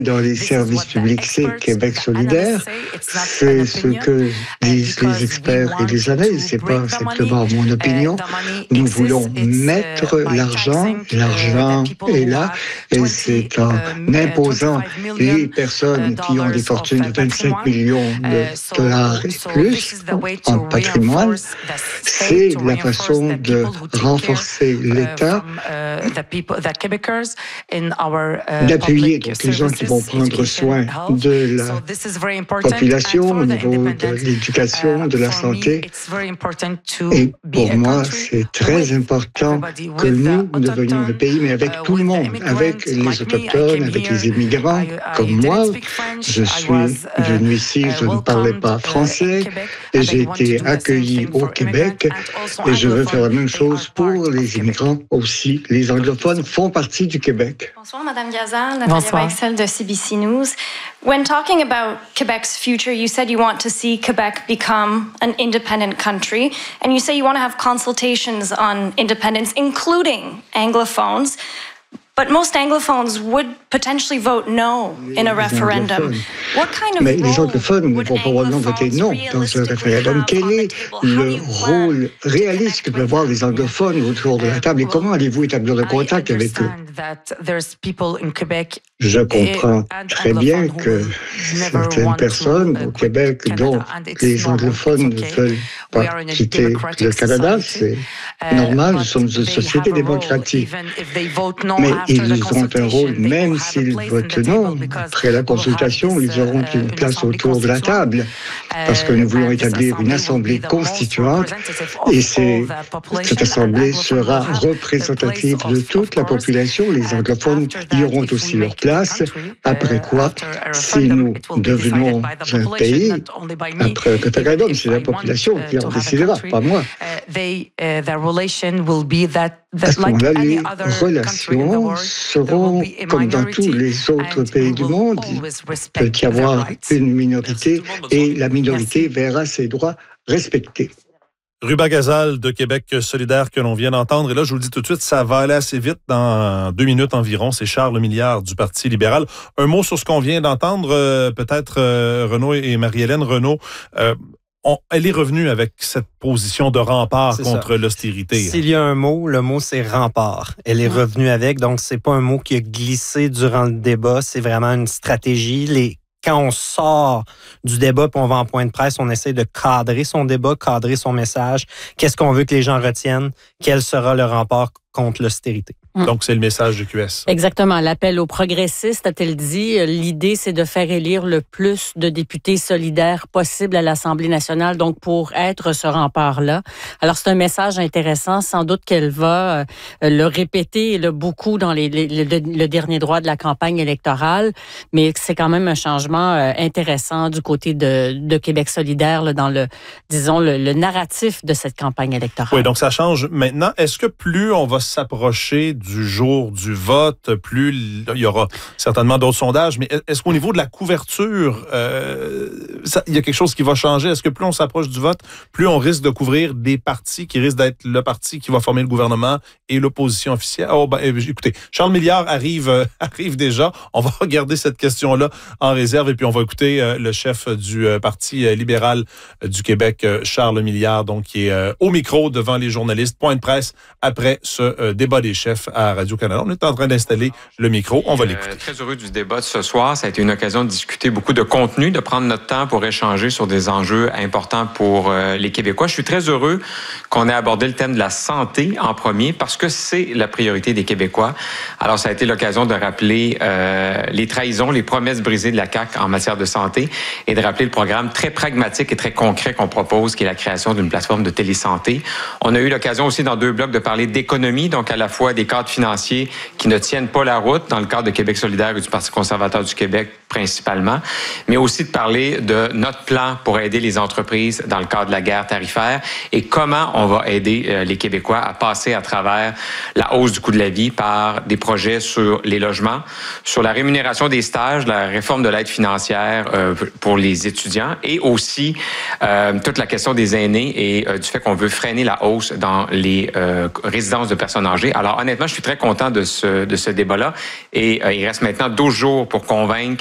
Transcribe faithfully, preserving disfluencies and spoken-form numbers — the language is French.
dans les services publics, c'est Québec solidaire. C'est ce que disent les experts et les analystes. C'est pas simplement mon opinion. Nous voulons mettre l'argent. L'argent est là et c'est en imposant les personnes qui ont des fortunes de vingt-cinq millions de dollars et plus en patrimoine. C'est la façon de renforcer l'État, d'appuyer donc les gens qui vont prendre soin de la population au niveau de l'éducation, de la santé. Et pour moi, c'est très important que nous devenions le pays, mais avec tout le monde, avec les Autochtones, avec les immigrants, comme moi. Je suis venu ici, je ne parlais pas français, et j'ai été accueilli au Québec, et je veux faire la même chose pour les immigrants aussi. Les anglophones font partie du Québec. Bonsoir, Madame Gazal, Nathalie Weichsel de C B C News. When talking about Quebec's future, you said you want to see Quebec become an independent country, and you say you want to have consultations on independence, including Anglophones. But most Anglophones would potentially vote no in a referendum. What kind of Mais les role anglophones ne vont probablement voter non dans un référendum. Quel est le rôle réaliste que peuvent avoir les anglophones autour de la table et comment allez-vous établir le contact avec eux? Je comprends très bien que certaines personnes au Québec, dont les anglophones ne veulent pas quitter le Canada, c'est normal, nous sommes une société démocratique. Mais ils ont un rôle, même s'ils votent non. Après la consultation, ils auront une place autour de la table, parce que nous voulons établir une assemblée constituante, et c'est, cette assemblée sera représentative de toute la population. Les anglophones y auront aussi leur place, après quoi, si nous devenons un pays, après un référendum, c'est la population qui en décidera, pas moi. À ce moment-là, les relations seront comme dans tous les autres pays du monde. Il peut y avoir une minorité et la minorité verra ses droits respectés. Ruba Gazal de Québec solidaire que l'on vient d'entendre. Et là, je vous le dis tout de suite, ça va aller assez vite dans deux minutes environ. C'est Charles Milliard du Parti libéral. Un mot sur ce qu'on vient d'entendre, euh, peut-être euh, Renaud et Marie-Hélène. Renaud, euh, On, elle est revenue avec cette position de rempart c'est contre ça. L'austérité. S'il y a un mot, le mot c'est rempart. Elle est mmh. revenue avec, donc c'est pas un mot qui a glissé durant le débat, c'est vraiment une stratégie. Les Quand on sort du débat puis on va en point de presse, on essaie de cadrer son débat, cadrer son message. Qu'est-ce qu'on veut que les gens retiennent? Quel sera le rempart contre l'austérité? Mmh. Donc, c'est le message du Q S. Exactement. L'appel aux progressistes, a-t-elle dit, l'idée, c'est de faire élire le plus de députés solidaires possible à l'Assemblée nationale, donc pour être ce rempart-là. Alors, c'est un message intéressant. Sans doute qu'elle va euh, le répéter là, beaucoup dans les, les, le, le dernier droit de la campagne électorale, mais c'est quand même un changement euh, intéressant du côté de, de Québec solidaire là, dans le, disons, le, le narratif de cette campagne électorale. Oui, donc ça change maintenant. Est-ce que plus on va s'approcher du jour du vote, plus il y aura certainement d'autres sondages, mais est-ce qu'au niveau de la couverture, euh, ça, il y a quelque chose qui va changer? Est-ce que plus on s'approche du vote, plus on risque de couvrir des partis qui risquent d'être le parti qui va former le gouvernement et l'opposition officielle? Oh, ben, écoutez, Charles Milliard arrive, euh, arrive déjà. On va regarder cette question-là en réserve et puis on va écouter euh, le chef du euh, Parti euh, libéral euh, du Québec, euh, Charles Milliard, donc qui est euh, au micro devant les journalistes. Point de presse après ce euh, débat des chefs à Radio-Canada. On est en train d'installer le micro. On va l'écouter. Euh, très heureux du débat de ce soir. Ça a été une occasion de discuter beaucoup de contenu, de prendre notre temps pour échanger sur des enjeux importants pour euh, les Québécois. Je suis très heureux qu'on ait abordé le thème de la santé en premier parce que c'est la priorité des Québécois. Alors, ça a été l'occasion de rappeler euh, les trahisons, les promesses brisées de la C A Q en matière de santé et de rappeler le programme très pragmatique et très concret qu'on propose, qui est la création d'une plateforme de télésanté. On a eu l'occasion aussi dans deux blocs de parler d'économie, donc à la fois des cadres financiers qui ne tiennent pas la route dans le cadre de Québec solidaire et du Parti conservateur du Québec principalement, mais aussi de parler de notre plan pour aider les entreprises dans le cadre de la guerre tarifaire et comment on va aider euh, les Québécois à passer à travers la hausse du coût de la vie par des projets sur les logements, sur la rémunération des stages, la réforme de l'aide financière euh, pour les étudiants et aussi euh, toute la question des aînés et euh, du fait qu'on veut freiner la hausse dans les euh, résidences de personnes âgées. Alors honnêtement, je suis très content de ce, de ce débat-là. Et euh, il reste maintenant douze jours pour convaincre